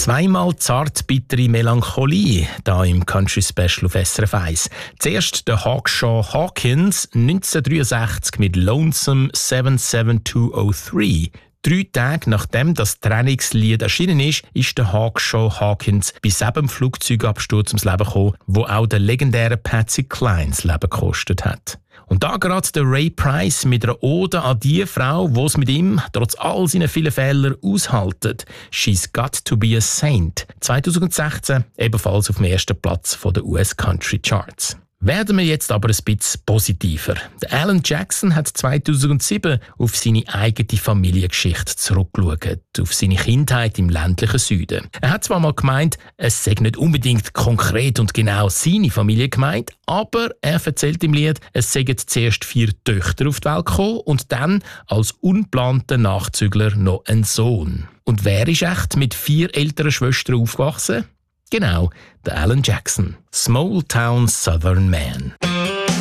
Zweimal zart-bittere Melancholie, da im Country Special auf SRF 1. Zuerst der Hawkshaw Hawkins 1963 mit Lonesome 77203. 3 Tage nachdem das Trennungslied erschienen ist der Hawkshaw Hawkins bei 7 Flugzeugabsturz ums Leben gekommen, wo auch der legendäre Patsy Cline das Leben gekostet hat. Und da gerade der Ray Price mit einer Ode an die Frau, die es mit ihm trotz all seiner vielen Fehler aushaltet. «She's Got to be a Saint». 2016 ebenfalls auf dem ersten Platz der US Country Charts. Werden wir jetzt aber ein bisschen positiver. Der Alan Jackson hat 2007 auf seine eigene Familiengeschichte zurückgeschaut, auf seine Kindheit im ländlichen Süden. Er hat zwar mal gemeint, es sei nicht unbedingt konkret und genau seine Familie gemeint, aber er erzählt im Lied, es seien zuerst 4 Töchter auf die Welt gekommen und dann als unplanter Nachzügler noch ein Sohn. Und wer ist echt mit 4 älteren Schwestern aufgewachsen? Genau, der Alan Jackson. Small Town Southern Man.